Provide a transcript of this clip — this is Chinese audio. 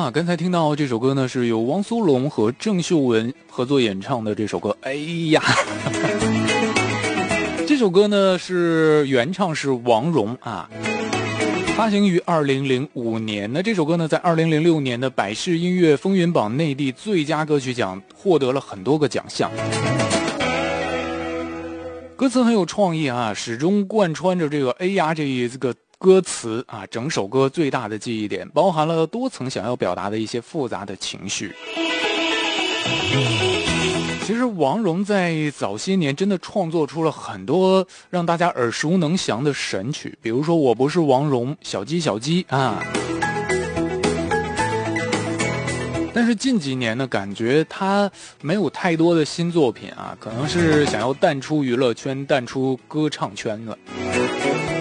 啊，刚才听到这首歌呢，是由汪苏泷和郑秀文合作演唱的这首歌。哎呀，这首歌呢是原唱是王蓉啊，发行于2005年。那这首歌呢，在2006年的百事音乐风云榜内地最佳歌曲奖获得了很多个奖项。歌词很有创意啊，始终贯穿着这个哎呀这个歌词啊，整首歌最大的记忆点包含了多层想要表达的一些复杂的情绪。其实王蓉在早些年真的创作出了很多让大家耳熟能详的神曲，比如说我不是王蓉、小鸡小鸡啊。但是近几年呢，感觉他没有太多的新作品啊，可能是想要淡出娱乐圈、淡出歌唱圈了。